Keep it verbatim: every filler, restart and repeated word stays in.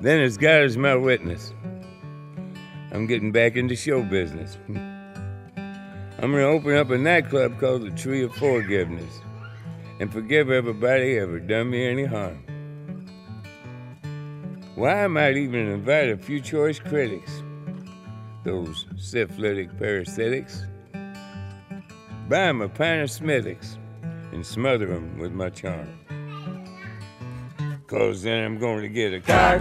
Then as God is my witness, I'm getting back into show business. I'm gonna open up a nightclub called the Tree of Forgiveness and forgive everybody ever done me any harm. Why, I might even invite a few choice critics, those syphilitic parasitics, buy 'em a pint of Smithwick's and smother 'em with my charm. Cause then I'm going to get a car,